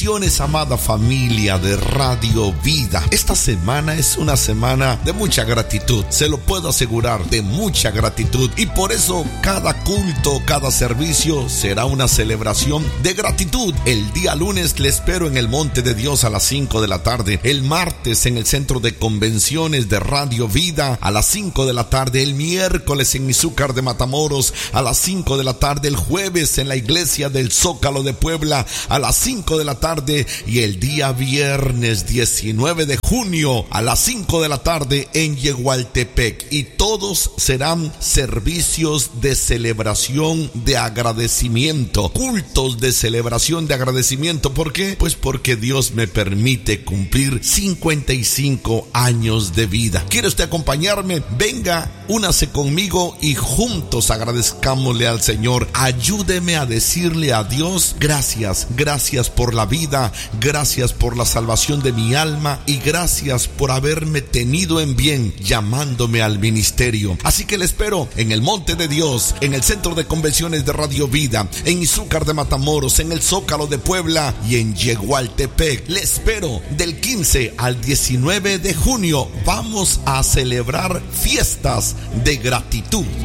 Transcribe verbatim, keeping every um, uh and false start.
Bendiciones, amada familia de Radio Vida. Esta semana es una semana de mucha gratitud, se lo puedo asegurar, de mucha gratitud. Y por eso cada culto, cada servicio será una celebración de gratitud. El día lunes le espero en el Monte de Dios a las cinco de la tarde. El martes en el Centro de Convenciones de Radio Vida a las cinco de la tarde. El miércoles en Izúcar de Matamoros a las cinco de la tarde. El jueves en la iglesia del Zócalo de Puebla a las cinco de la tarde. Y el día viernes diecinueve de junio a las cinco de la tarde en Yegualtepec. Y todos serán servicios de celebración de agradecimiento, cultos de celebración de agradecimiento. ¿Por qué? Pues porque Dios me permite cumplir cincuenta y cinco años de vida. ¿Quiere usted acompañarme? Venga, únase conmigo y juntos agradezcámosle al Señor. Ayúdeme a decirle a Dios: gracias, gracias por la vida, gracias por la salvación de mi alma y gracias por haberme tenido en bien, llamándome al ministerio. Así que le espero en el Monte de Dios, en el Centro de Convenciones de Radio Vida, en Izúcar de Matamoros, en el Zócalo de Puebla y en Yegualtepec. Le espero del quince al diecinueve de junio. Vamos a celebrar fiestas de gratitud.